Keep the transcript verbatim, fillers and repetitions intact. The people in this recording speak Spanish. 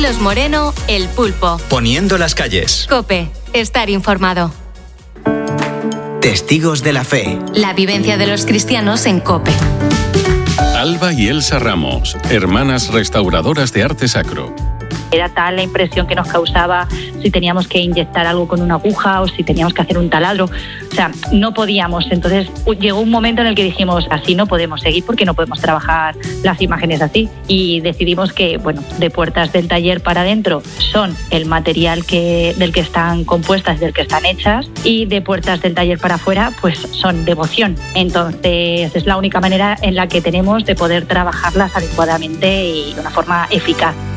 Carlos Moreno, El Pulpo. Poniendo las calles. COPE. Estar informado. Testigos de la fe. La vivencia de los cristianos en COPE. Alba y Elsa Ramos, hermanas restauradoras de arte sacro. Era tal la impresión que nos causaba si teníamos que inyectar algo con una aguja o si teníamos que hacer un taladro. O sea, no podíamos. Entonces llegó un momento en el que dijimos, así no podemos seguir porque no podemos trabajar las imágenes así. Y decidimos que, bueno, de puertas del taller para adentro son el material que, del que están compuestas, del que están hechas, y de puertas del taller para afuera, pues son devoción. Entonces es la única manera en la que tenemos de poder trabajarlas adecuadamente y de una forma eficaz.